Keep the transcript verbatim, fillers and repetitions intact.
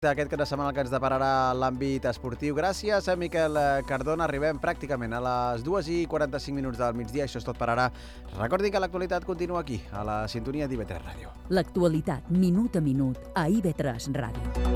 Aquest cap de setmana que ens depararà l'àmbit esportiu. Gràcies a Miquel Cardona. Arribem pràcticament a les dues i quaranta-cinc minuts del migdia. Això és tot per ara. Recordin que l'actualitat continua aquí, a la sintonia d'I V tres Ràdio. L'actualitat, minut a minut, a I V tres Ràdio.